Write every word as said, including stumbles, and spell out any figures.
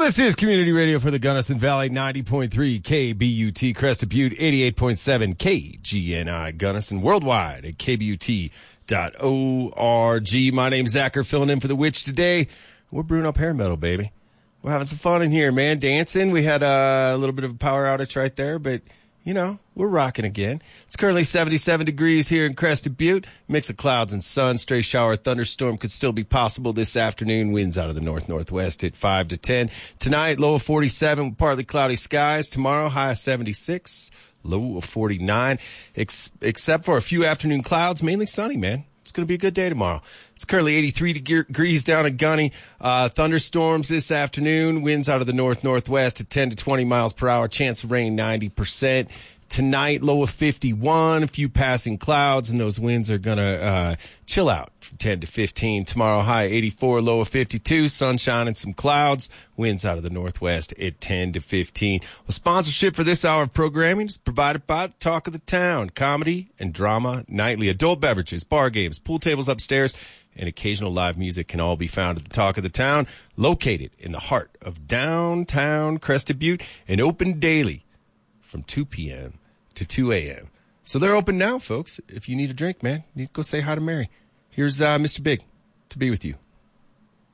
this is Community Radio for the Gunnison Valley, ninety point three K B U T Crested Butte, eighty-eight point seven K G N I Gunnison, worldwide at K B U T dot org. My name's Zachar, filling in for the witch today. We're brewing up hair metal, baby. We're having some fun in here, man. Dancing. We had a little bit of a power outage right there, but, you know, we're rocking again. It's currently seventy-seven degrees here in Crested Butte. Mix of clouds and sun. Stray shower, thunderstorm could still be possible this afternoon. Winds out of the north-northwest at five to ten. Tonight, low of forty-seven with partly cloudy skies. Tomorrow, high of seventy-six, low of forty-nine. Ex- except for a few afternoon clouds, mainly sunny, man. It's going to be a good day tomorrow. It's currently eighty-three degrees down at Gunny. Uh, thunderstorms this afternoon. Winds out of the north-northwest at ten to twenty miles per hour. Chance of rain ninety percent. Tonight, low of fifty-one. A few passing clouds, and those winds are going to uh, chill out from ten to fifteen. Tomorrow, high eighty-four, low of fifty-two. Sunshine and some clouds. Winds out of the northwest at ten to fifteen. Well, sponsorship for this hour of programming is provided by Talk of the Town. Comedy and drama nightly. Adult beverages, bar games, pool tables upstairs, and occasional live music can all be found at the Talk of the Town, located in the heart of downtown Crested Butte and open daily from two p.m. to two a.m. So they're open now, folks. If you need a drink, man, you go say hi to Mary. Here's uh, Mister Big to be with you.